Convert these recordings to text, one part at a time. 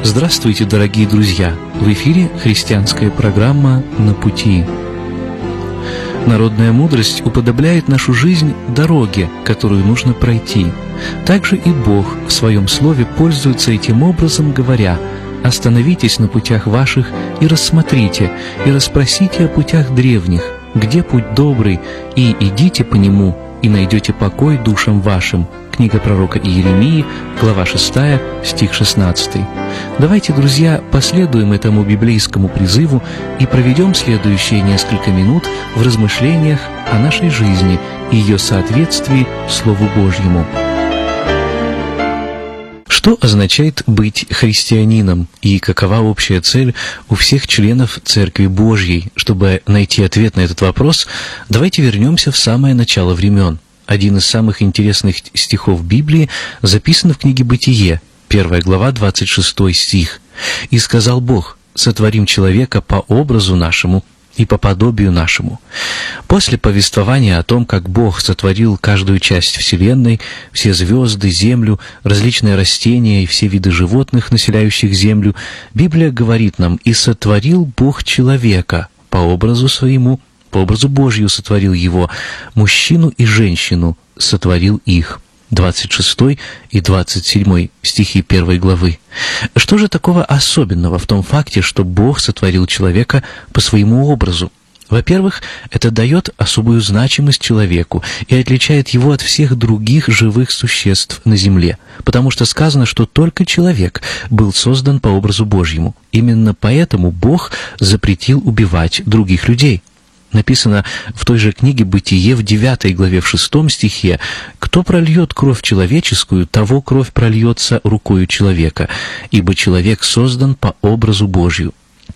Здравствуйте, дорогие друзья! В эфире христианская программа «На пути». Народная мудрость уподобляет нашу жизнь дороге, которую нужно пройти. Также и Бог в Своем Слове пользуется этим образом, говоря: «Остановитесь на путях ваших и рассмотрите, и расспросите о путях древних, где путь добрый, и идите по нему, и найдете покой душам вашим». Книга пророка Иеремии, глава 6, стих 16. Давайте, друзья, последуем этому библейскому призыву и проведем следующие несколько минут в размышлениях о нашей жизни и ее соответствии Слову Божьему. Что означает быть христианином и какова общая цель у всех членов Церкви Божьей? Чтобы найти ответ на этот вопрос, давайте вернемся в самое начало времен. Один из самых интересных стихов Библии записан в книге «Бытие», 1 глава, 26 стих. «И сказал Бог: сотворим человека по образу нашему и по подобию нашему». После повествования о том, как Бог сотворил каждую часть Вселенной, все звезды, землю, различные растения и все виды животных, населяющих землю, Библия говорит нам: «И сотворил Бог человека по образу своему, по образу Божию сотворил его, мужчину и женщину сотворил их». 26 и 27 стихи 1 главы. Что же такого особенного в том факте, что Бог сотворил человека по своему образу? Во-первых, это дает особую значимость человеку и отличает его от всех других живых существ на земле, потому что сказано, что только человек был создан по образу Божьему. Именно поэтому Бог запретил убивать других людей. Написано в той же книге «Бытие» в 9 главе, в 6 стихе: «Кто прольет кровь человеческую, того кровь прольется рукою человека, ибо человек создан по образу Божию».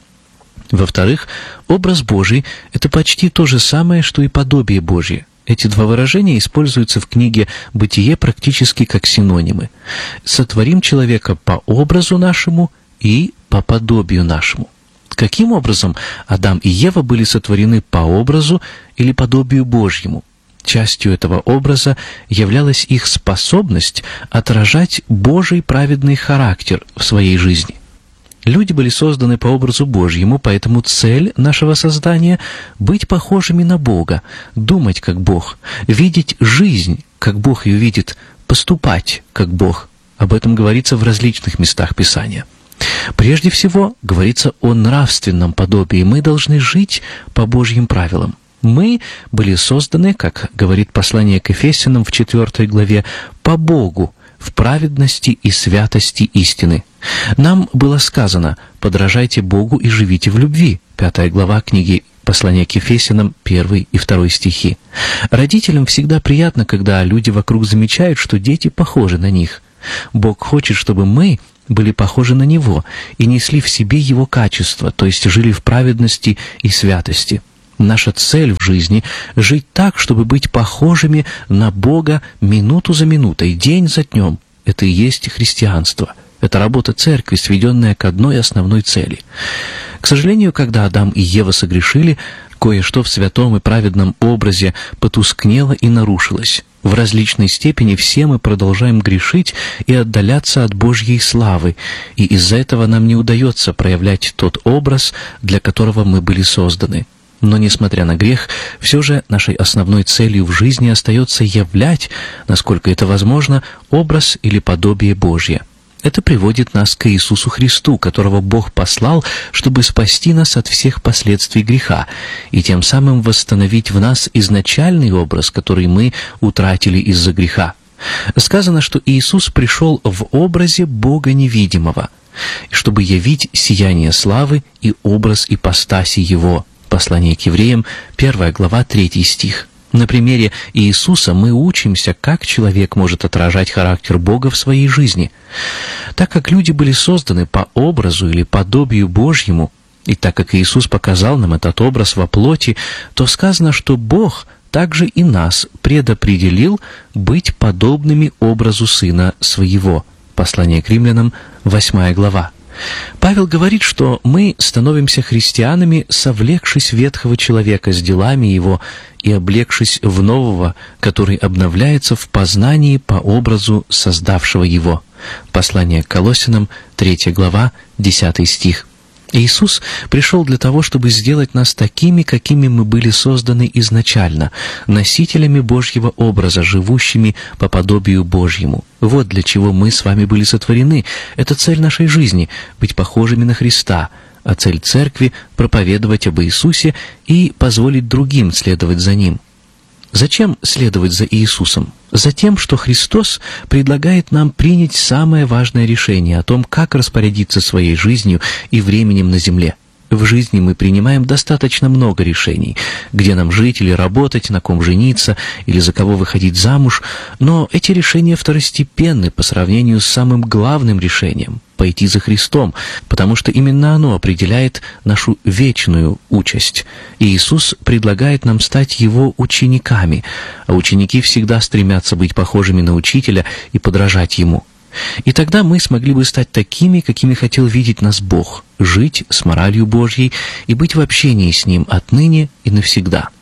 Во-вторых, образ Божий — это почти то же самое, что и подобие Божье. Эти два выражения используются в книге «Бытие» практически как синонимы. «Сотворим человека по образу нашему и по подобию нашему». Каким образом Адам и Ева были сотворены по образу или подобию Божьему? Частью этого образа являлась их способность отражать Божий праведный характер в своей жизни. Люди были созданы по образу Божьему, поэтому цель нашего создания — быть похожими на Бога, думать как Бог, видеть жизнь, как Бог ее видит, поступать как Бог. Об этом говорится в различных местах Писания. Прежде всего, говорится о нравственном подобии. Мы должны жить по Божьим правилам. Мы были созданы, как говорит послание к Ефесянам в 4 главе, по Богу, в праведности и святости истины. Нам было сказано: подражайте Богу и живите в любви. 5 глава книги послания к Ефесянам, 1 и 2 стихи. Родителям всегда приятно, когда люди вокруг замечают, что дети похожи на них. Бог хочет, чтобы мы были похожи на Него и несли в себе Его качества, то есть жили в праведности и святости. Наша цель в жизни — жить так, чтобы быть похожими на Бога минуту за минутой, день за днем. Это и есть христианство. Это работа церкви, сведенная к одной основной цели. К сожалению, когда Адам и Ева согрешили, кое-что в святом и праведном образе потускнело и нарушилось. В различной степени все мы продолжаем грешить и отдаляться от Божьей славы, и из-за этого нам не удается проявлять тот образ, для которого мы были созданы. Но, несмотря на грех, все же нашей основной целью в жизни остается являть, насколько это возможно, образ или подобие Божье. Это приводит нас к Иисусу Христу, которого Бог послал, чтобы спасти нас от всех последствий греха и тем самым восстановить в нас изначальный образ, который мы утратили из-за греха. Сказано, что Иисус пришел в образе Бога невидимого, чтобы явить сияние славы и образ ипостаси Его. Послание к евреям, 1 глава, 3 стих. На примере Иисуса мы учимся, как человек может отражать характер Бога в своей жизни. Так как люди были созданы по образу или подобию Божьему, и так как Иисус показал нам этот образ во плоти, то сказано, что Бог также и нас предопределил быть подобными образу Сына Своего. Послание к римлянам, 8 глава. Павел говорит, что мы становимся христианами, совлекшись ветхого человека с делами его и облегшись в нового, который обновляется в познании по образу создавшего его. Послание к Колоссянам, 3 глава, 10 стих. Иисус пришел для того, чтобы сделать нас такими, какими мы были созданы изначально, носителями Божьего образа, живущими по подобию Божьему. Вот для чего мы с вами были сотворены. Это цель нашей жизни — быть похожими на Христа, а цель Церкви — проповедовать об Иисусе и позволить другим следовать за Ним. Зачем следовать за Иисусом? Затем, что Христос предлагает нам принять самое важное решение о том, как распорядиться своей жизнью и временем на земле. В жизни мы принимаем достаточно много решений, где нам жить или работать, на ком жениться или за кого выходить замуж, но эти решения второстепенны по сравнению с самым главным решением — пойти за Христом, потому что именно оно определяет нашу вечную участь. И Иисус предлагает нам стать Его учениками, а ученики всегда стремятся быть похожими на Учителя и подражать Ему. И тогда мы смогли бы стать такими, какими хотел видеть нас Бог, жить с моралью Божьей и быть в общении с Ним отныне и навсегда.